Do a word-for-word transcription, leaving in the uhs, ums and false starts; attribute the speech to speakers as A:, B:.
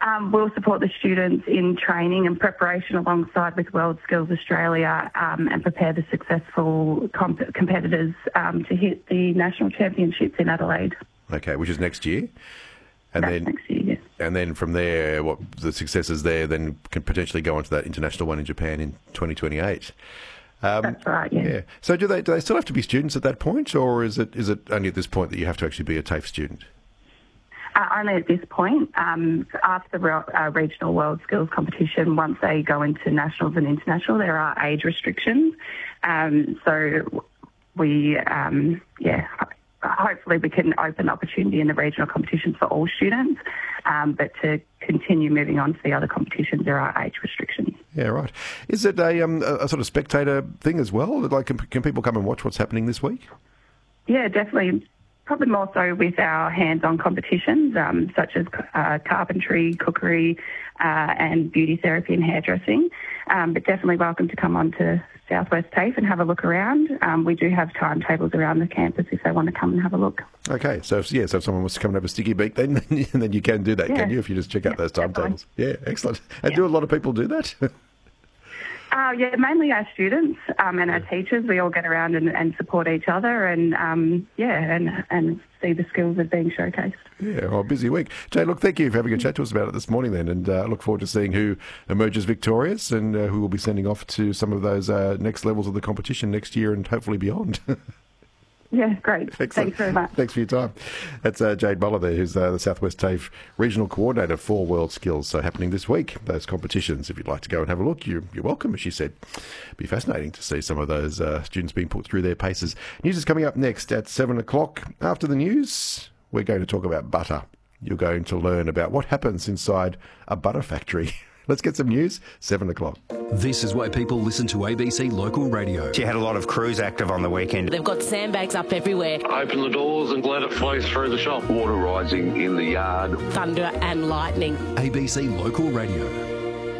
A: Um, we'll support the students in training and preparation alongside with World Skills Australia um, and prepare the successful comp- competitors um, to hit the national championships in Adelaide.
B: Okay, which is next year? And
A: That's
B: then,
A: next year, yes.
B: And then from there, what the successes there then can potentially go on to that international one in Japan in twenty twenty-eight. Um,
A: That's right, yeah.
B: yeah. So do they do they still have to be students at that point, or is it is it only at this point that you have to actually be a TAFE student?
A: Uh, only at this point. Um, after the uh, regional World Skills competition, once they go into nationals and international, there are age restrictions. Um, so we, um, yeah, hopefully we can open opportunity in the regional competitions for all students. Um, but to continue moving on to the other competitions, there are age restrictions.
B: Yeah, right. Is it a, um, a sort of spectator thing as well? Like, can, can people come and watch what's happening this week?
A: Yeah, definitely. Probably more so with our hands-on competitions, um, such as uh, carpentry, cookery, uh, and beauty therapy and hairdressing. Um, but definitely welcome to come on to Southwest TAFE and have a look around. Um, we do have timetables around the campus if they want to come and have a look.
B: Okay, so if, yeah, so if someone wants to come and have a sticky beak, then then you can do that, yeah. Can you? If you just check out yeah, those timetables. Definitely. Yeah, excellent. And yeah. Do a lot of people do that?
A: Uh, yeah, mainly our students um, and our teachers. We all get around and, and support each other, and um, yeah, and and see the skills of being showcased. Yeah,
B: well, busy week. Jay, look, thank you for having a chat to us about it this morning, then, and I uh, look forward to seeing who emerges victorious and uh, who will be sending off to some of those uh, next levels of the competition next year and hopefully beyond.
A: Yeah, great. Excellent. Thanks very much.
B: Thanks for your time. That's uh, Jade Muller there, who's uh, the Southwest TAFE Regional Coordinator for World Skills. So happening this week, those competitions. If you'd like to go and have a look, you're, you're welcome, as she said. It'd be fascinating to see some of those uh, students being put through their paces. News is coming up next at seven o'clock. After the news, we're going to talk about butter. You're going to learn about what happens inside a butter factory. Let's get some news, seven o'clock.
C: This is why people listen to A B C Local Radio.
D: She had a lot of crews active on the weekend.
E: They've got sandbags up everywhere.
F: Open the doors and let it flow through the shop.
G: Water rising in the yard.
E: Thunder and lightning.
C: A B C Local Radio.